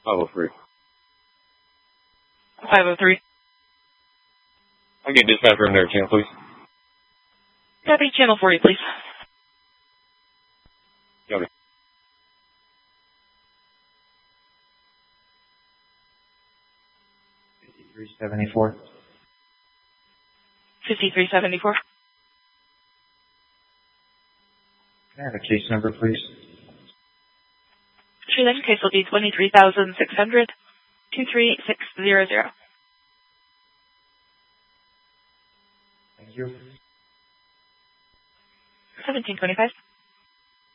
503. 503. I'll get dispatcher in there, channel, please. Copy, channel 40, please. Copy. $53.74. 5374. Can I have a case number, please? Sure, then case will be 23,600 23600. Thank you. 1725.